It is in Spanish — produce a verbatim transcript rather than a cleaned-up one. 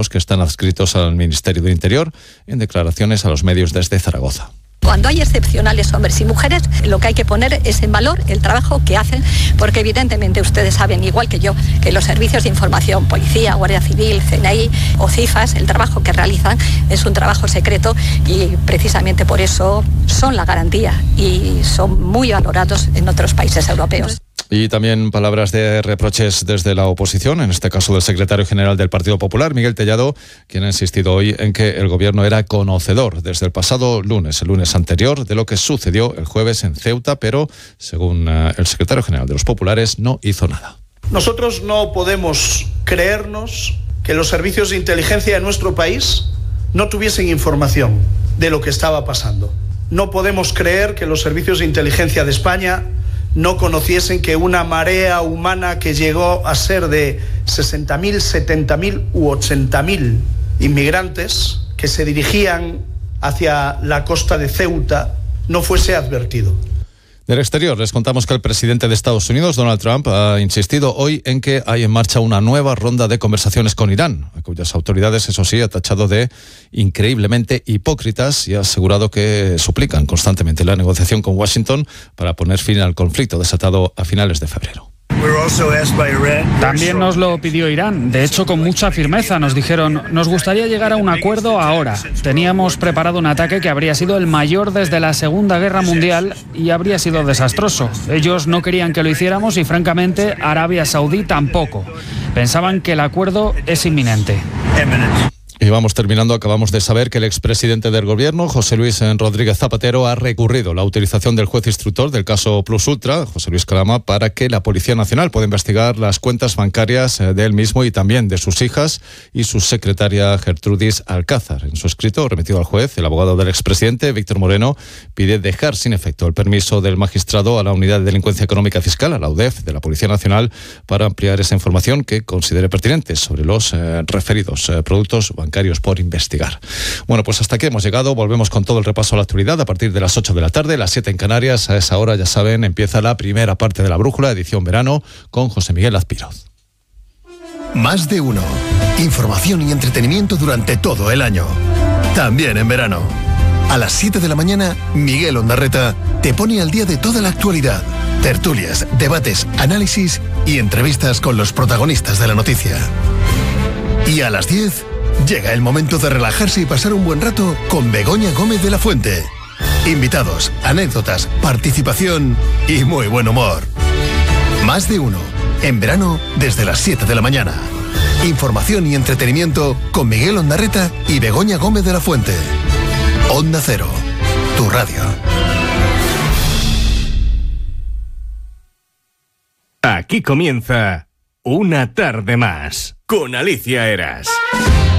que están adscritos al Ministerio del Interior, en declaraciones a los medios desde Zaragoza. Cuando hay excepcionales hombres y mujeres, lo que hay que poner es en valor el trabajo que hacen, porque evidentemente ustedes saben, igual que yo, que los servicios de información, Policía, Guardia Civil, C N I o CIFAS, el trabajo que realizan es un trabajo secreto y precisamente por eso son la garantía y son muy valorados en otros países europeos. Y también palabras de reproches desde la oposición, en este caso del secretario general del Partido Popular, Miguel Tellado, quien ha insistido hoy en que el gobierno era conocedor desde el pasado lunes, el lunes anterior, de lo que sucedió el jueves en Ceuta, pero, según uh, el secretario general de los populares, no hizo nada. Nosotros no podemos creernos que los servicios de inteligencia de nuestro país no tuviesen información de lo que estaba pasando. No podemos creer que los servicios de inteligencia de España no conociesen que una marea humana que llegó a ser de sesenta mil, setenta mil u ochenta mil inmigrantes que se dirigían hacia la costa de Ceuta no fuese advertido. Del exterior, les contamos que el presidente de Estados Unidos, Donald Trump, ha insistido hoy en que hay en marcha una nueva ronda de conversaciones con Irán, a cuyas autoridades, eso sí, ha tachado de increíblemente hipócritas y ha asegurado que suplican constantemente la negociación con Washington para poner fin al conflicto desatado a finales de febrero. También nos lo pidió Irán. De hecho, con mucha firmeza nos dijeron, nos gustaría llegar a un acuerdo ahora. Teníamos preparado un ataque que habría sido el mayor desde la Segunda Guerra Mundial y habría sido desastroso. Ellos no querían que lo hiciéramos y, francamente, Arabia Saudí tampoco. Pensaban que el acuerdo es inminente. Y vamos terminando, acabamos de saber que el expresidente del gobierno, José Luis Rodríguez Zapatero, ha recurrido la autorización del juez instructor del caso Plus Ultra, José Luis Calama, para que la Policía Nacional pueda investigar las cuentas bancarias de él mismo y también de sus hijas y su secretaria Gertrudis Alcázar. En su escrito remitido al juez, el abogado del expresidente, Víctor Moreno, pide dejar sin efecto el permiso del magistrado a la Unidad de Delincuencia Económica Fiscal, a la U D E F, de la Policía Nacional, para ampliar esa información que considere pertinente sobre los eh, referidos eh, productos bancarios por investigar. Bueno, pues hasta aquí hemos llegado. Volvemos con todo el repaso a la actualidad a partir de las ocho de la tarde, las siete en Canarias. A esa hora, ya saben, empieza la primera parte de La Brújula, edición verano, con José Miguel Azpiroz. Más de uno. Información y entretenimiento durante todo el año. También en verano. A las siete de la mañana, Miguel Ondarreta te pone al día de toda la actualidad. Tertulias, debates, análisis y entrevistas con los protagonistas de la noticia. Y a las diez... llega el momento de relajarse y pasar un buen rato con Begoña Gómez de la Fuente. Invitados, anécdotas, participación y muy buen humor. Más de uno, en verano desde las siete de la mañana. Información y entretenimiento con Miguel Ondarreta y Begoña Gómez de la Fuente. Onda Cero, tu radio. Aquí comienza Una tarde más con Alicia Eras.